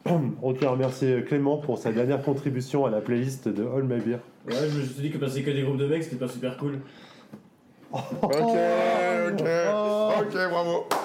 On tient à remercier Clément pour sa dernière contribution à la playlist de All My Beer. Ouais, je me suis dit que passer que des groupes de mecs, c'était pas super cool. Ok, bravo.